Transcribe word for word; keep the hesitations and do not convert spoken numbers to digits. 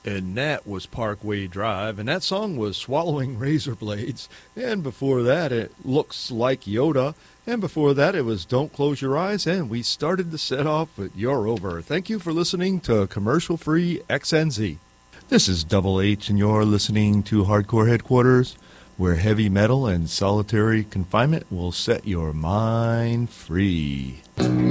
And that was Parkway Drive, and that song was Swallowing Razor Blades. And before that, it Looks Like Yoda. And before that, it was Don't Close Your Eyes. And we started the set off with You're Over. Thank you for listening to commercial-free X N Z. This is Double H, and you're listening to Hardcore Headquarters, where heavy metal and solitary confinement will set your mind free.